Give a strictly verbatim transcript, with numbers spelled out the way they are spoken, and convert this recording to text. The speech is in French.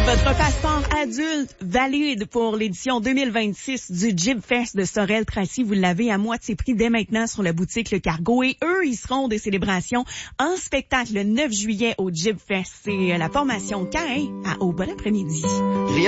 Votre passeport adulte valide pour l'édition deux mille vingt-six du Jib Fest de Sorel-Tracy. Vous l'avez à moitié prix dès maintenant sur la boutique Le Cargo. Et eux, ils seront des célébrations en spectacle le neuf juillet au Jib Fest. C'est la formation Caïn à Au bon après-midi.